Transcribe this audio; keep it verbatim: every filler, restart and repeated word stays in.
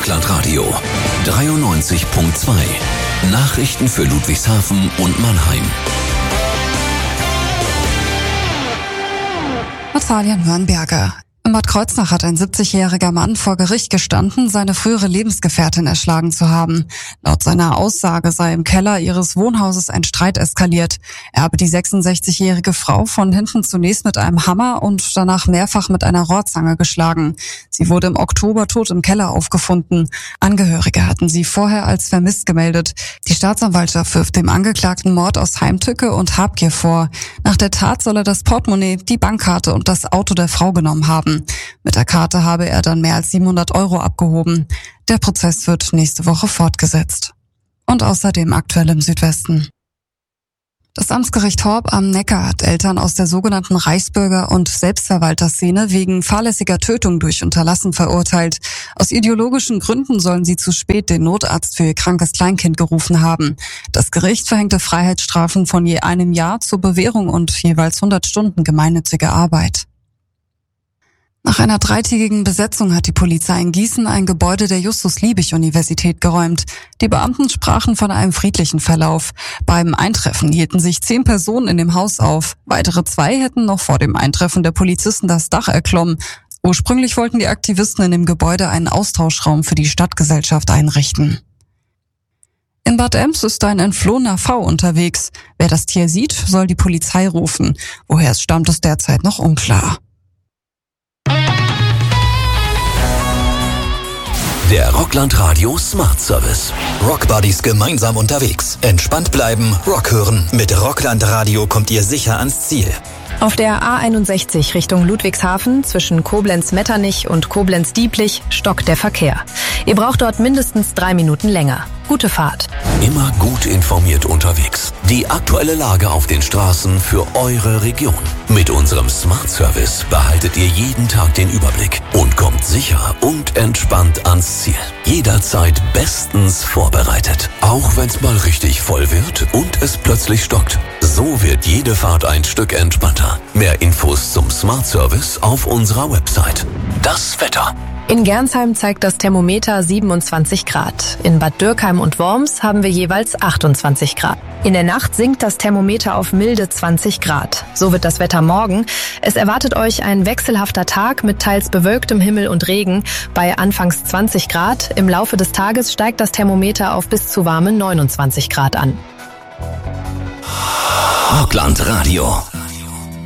Rockland Radio dreiundneunzig Komma zwei. Nachrichten für Ludwigshafen und Mannheim. Natalia Nürnberger. In Bad Kreuznach hat ein siebzigjähriger Mann vor Gericht gestanden, seine frühere Lebensgefährtin erschlagen zu haben. Laut seiner Aussage sei im Keller ihres Wohnhauses ein Streit eskaliert. Er habe die sechsundsechzigjährige Frau von hinten zunächst mit einem Hammer und danach mehrfach mit einer Rohrzange geschlagen. Sie wurde im Oktober tot im Keller aufgefunden. Angehörige hatten sie vorher als vermisst gemeldet. Die Staatsanwaltschaft wirft dem Angeklagten Mord aus Heimtücke und Habgier vor. Nach der Tat soll er das Portemonnaie, die Bankkarte und das Auto der Frau genommen haben. Mit der Karte habe er dann mehr als siebenhundert Euro abgehoben. Der Prozess wird nächste Woche fortgesetzt. Und außerdem aktuell im Südwesten. Das Amtsgericht Horb am Neckar hat Eltern aus der sogenannten Reichsbürger- und Selbstverwalterszene wegen fahrlässiger Tötung durch Unterlassen verurteilt. Aus ideologischen Gründen sollen sie zu spät den Notarzt für ihr krankes Kleinkind gerufen haben. Das Gericht verhängte Freiheitsstrafen von je einem Jahr zur Bewährung und jeweils hundert Stunden gemeinnützige Arbeit. Nach einer dreitägigen Besetzung hat die Polizei in Gießen ein Gebäude der Justus-Liebig-Universität geräumt. Die Beamten sprachen von einem friedlichen Verlauf. Beim Eintreffen hielten sich zehn Personen in dem Haus auf. Weitere zwei hätten noch vor dem Eintreffen der Polizisten das Dach erklommen. Ursprünglich wollten die Aktivisten in dem Gebäude einen Austauschraum für die Stadtgesellschaft einrichten. In Bad Ems ist ein entflohener V unterwegs. Wer das Tier sieht, soll die Polizei rufen. Woher es stammt, ist derzeit noch unklar. Der Rockland Radio Smart Service. Rockbuddies gemeinsam unterwegs. Entspannt bleiben, Rock hören. Mit Rockland Radio kommt ihr sicher ans Ziel. Auf der A einundsechzig Richtung Ludwigshafen zwischen Koblenz-Metternich und Koblenz-Dieblich stockt der Verkehr. Ihr braucht dort mindestens drei Minuten länger. Gute Fahrt. Immer gut informiert unterwegs. Die aktuelle Lage auf den Straßen für eure Region. Mit unserem Smart Service behaltet ihr jeden Tag den Überblick und kommt sicher und entspannt ans Ziel. Jederzeit bestens vorbereitet. Auch wenn es mal richtig voll wird und es plötzlich stockt. So wird jede Fahrt ein Stück entspannter. Mehr Infos zum Smart Service auf unserer Website. Das Wetter. In Gernsheim zeigt das Thermometer siebenundzwanzig Grad. In Bad Dürkheim und Worms haben wir jeweils achtundzwanzig Grad. In der Nacht sinkt das Thermometer auf milde zwanzig Grad. So wird das Wetter morgen. Es erwartet euch ein wechselhafter Tag mit teils bewölktem Himmel und Regen bei anfangs zwanzig Grad. Im Laufe des Tages steigt das Thermometer auf bis zu warme neunundzwanzig Grad an. Rockland Radio.